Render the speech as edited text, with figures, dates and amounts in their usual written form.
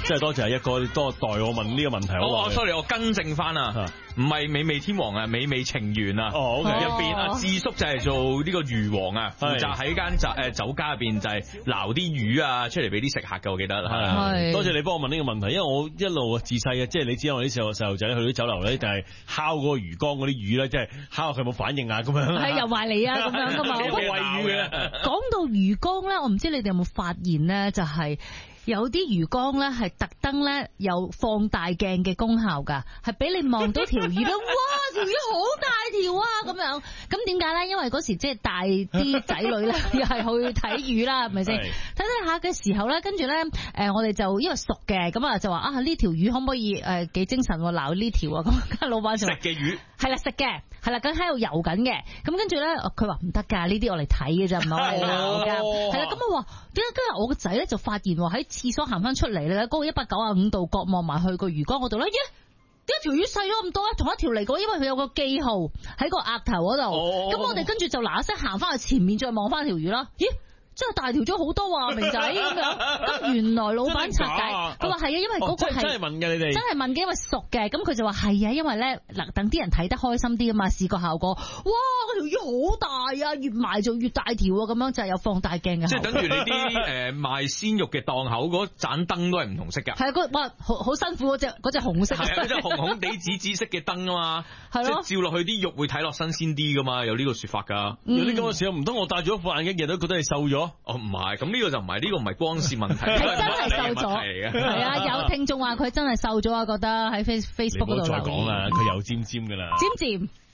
真係多謝一哥多代我問呢個問題。 sorry， 我更正翻啊，唔係美味天王啊，美味情緣啊。 哦 ，OK， 入邊阿智叔就係做呢個魚王啊，負責喺間酒家入邊就係撈啲魚啊出嚟俾啲食客嘅，我記得係。多謝你幫我問呢個問題，因為我一路自細啊，即係你知我啲細路仔去啲酒樓咧，就係烤嗰個魚缸嗰啲魚咧，即係烤佢有冇反應啊咁樣。 係游埋嚟啊咁樣噶嘛。 餵魚嘅。 講到魚缸咧，我唔知你哋有冇發現咧，就係有啲魚缸咧係特登咧有放大鏡嘅功效噶，係俾你望到條魚咧，哇條魚好大條啊咁樣。咁點解咧？因為嗰時即係帶啲仔女咧，又係去睇魚啦，係咪先？睇下嘅時候咧，跟住咧我哋就因為熟嘅，咁啊就話啊呢條魚可唔可以幾精神喎撈呢條啊？咁間老闆就食嘅魚係啦，食嘅係啦，咁喺度游緊嘅。咁跟住咧，佢話唔得㗎，呢啲我嚟睇嘅咋，唔係我嚟撈㗎。係啦，咁我話點解？今日我個仔咧就發現喺廁所行翻出嚟咧，嗰個195度角望埋去個魚缸嗰度咧，點解條魚細咗咁多咧？同一條嚟過，因為佢有個記號喺個額頭嗰度。咁我哋跟住就嗱嗱聲行翻去前面，再望翻條魚啦。咦？真係大條咗好多啊，明仔咁樣。咁原來老闆拆解，佢話係啊，因為嗰個係真係問嘅，你哋真係問嘅，因為熟嘅。咁佢就話係啊，因為咧嗱，等啲人睇得開心啲啊嘛，視覺效果。哇，嗰條魚好大啊，越埋就越大條啊，咁樣就係有放大鏡嘅。 即係等於你啲賣鮮肉嘅檔口嗰盞燈都係唔同色㗎。 係啊，哇，好辛苦嗰隻紅色。 係啊，嗰隻紅紅地紫色嘅燈啊嘛。 係咯。 即係照落去啲肉會睇落新鮮啲㗎嘛，有呢個說法㗎。 有啲咁嘅事，唔通我戴咗副眼鏡，日日都覺得你瘦咗？ 哦，唔係，咁呢個就唔係，呢個唔係光線問題， 係真係瘦咗。係啊，有聽眾話佢真係瘦咗啊，覺得喺 Facebook 嗰度。 你唔好再講啦，佢又尖尖㗎啦。 尖尖。